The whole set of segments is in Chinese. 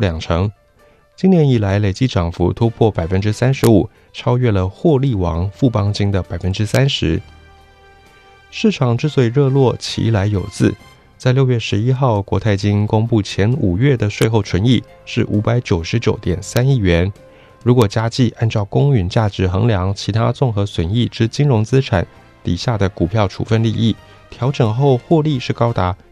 成。今年以来累计涨幅突破 35%， 超越了获利王富邦金的 30%。 市场之所以热络，其来有自。在6月11号，国泰金公布前5月的税后纯益是 599.3 亿元。如果加计按照公允价值衡量其他综合损益之金融资产底下的股票处分利益，调整后获利是高达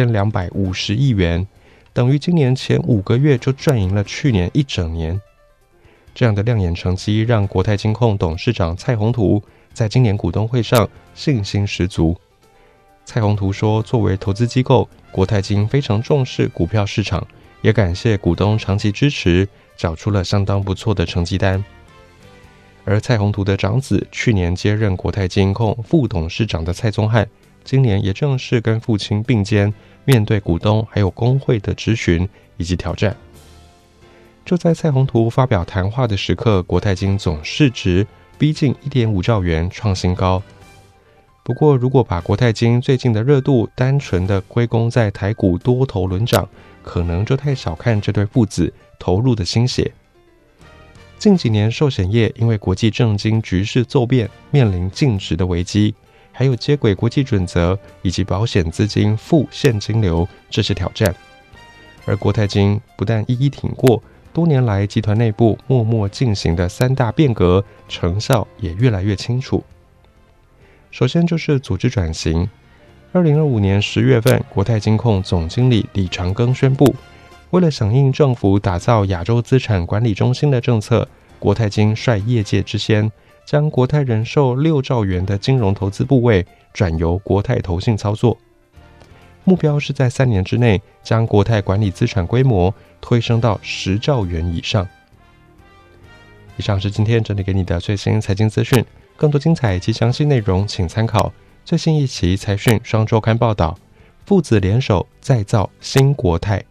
1250亿元，等于今年前5个月就赚赢了去年1整年。这样的亮眼成绩让国泰金控董事长蔡宏图在今年股东会上信心十足。蔡宏图说，作为投资机构，国泰金非常重视股票市场，也感谢股东长期支持，缴出了相当不错的成绩单。而蔡宏图的长子去年接任国泰金控副董事长的蔡宗翰，今年也正式跟父亲并肩，面对股东还有工会的质询以及挑战。就在蔡宏图发表谈话的时刻，国泰金总市值逼近 1.5 兆元，创新高。不过，如果把国泰金最近的热度单纯的归功在台股多头轮涨，可能就太小看这对父子投入的心血。近几年寿险业因为国际政经局势骤变，面临净值的危机，还有接轨国际准则以及保险资金负现金流这些挑战。而国泰金不但一一挺过，多年来集团内部默默进行的3大变革，成效也越来越清楚。首先就是组织转型。2025年10月份，国泰金控总经理李长庚宣布，为了响应政府打造亚洲资产管理中心的政策，国泰金率业界之先，将国泰人寿6兆元的金融投资部位转由国泰投信操作。目标是在3年之内，将国泰管理资产规模推升到10兆元以上。以上是今天整理给你的最新财经资讯，更多精彩及详细内容请参考最新一期财讯双周刊报道，父子联手再造新国泰。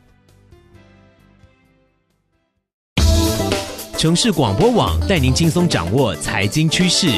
城市广播网带您轻松掌握财经趋势。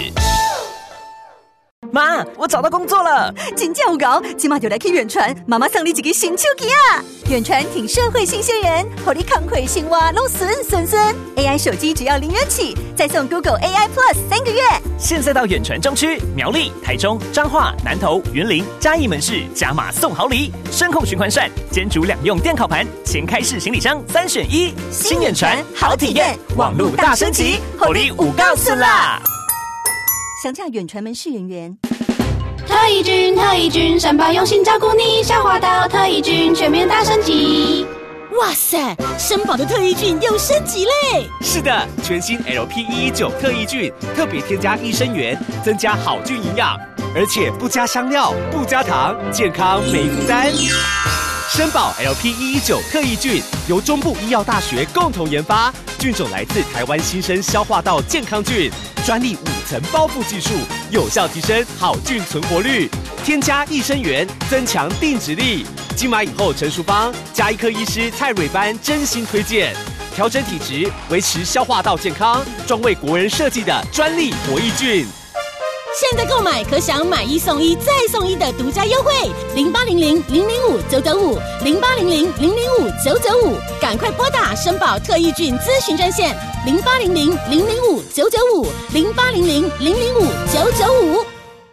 妈，我找到工作了！ 真有够，今晚就来去远传，妈妈送你一个新手机啊！远传挺社会新鲜人，让你康回生活都顺。AI 手机只要0元起，再送 Google AI Plus 3个月。 现在到远传中区、苗栗、台中、彰化、南投、云林、嘉义门市加码送好礼，声控循环扇、煎煮2用电烤盘、前开式行李箱3选1。新远传好体验，网路大升级，让你有够顺啦！ 详洽远传门市人员。 特异菌，申报用心照顾你，消化道特异菌全面大升级。 哇塞，申宝的特异菌又升级嘞！ 是的，全新 LP119特异菌特别添加益生元，增加好菌营养，而且不加香料，不加糖，健康没负担。申宝 LP119特异菌由中部医药大学共同研发，菌种来自台湾新生消化道健康菌，专利5层包覆技术，有效提升好菌存活率，添加益生元，增强定植力。经买以后陈淑芳、家医科医师蔡蕊班真心推荐，调整体质，维持消化道健康，专为国人设计的专利活益菌。 现在购买可享买1送1再送1的独家优惠，0800-005-995 0800-005-995，赶快拨打申宝特异菌咨询专线0800-005-995 0800-005-995。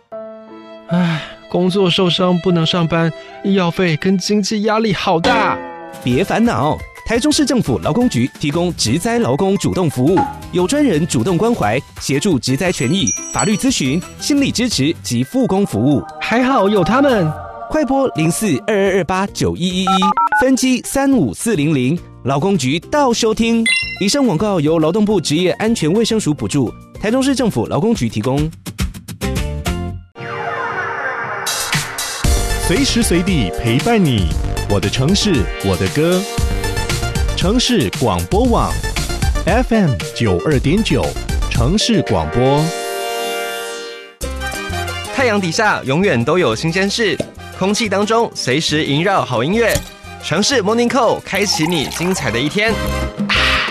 工作受伤不能上班，医药费跟经济压力好大。 别烦恼，台中市政府劳工局提供职灾劳工主动服务，有专人主动关怀，协助职灾权益、法律咨询、心理支持及复工服务。 还好有他们， 快拨0422289111，分机35400，劳工局到收听。以上广告由劳动部职业安全卫生署补助，台中市政府劳工局提供。 随时随地陪伴你，我的城市，我的歌。城市广播网 FM 92.9，城市广播。 太阳底下永远都有新鲜事，空气当中随时萦绕好音乐。城市 Morning Call， 开启你精彩的一天。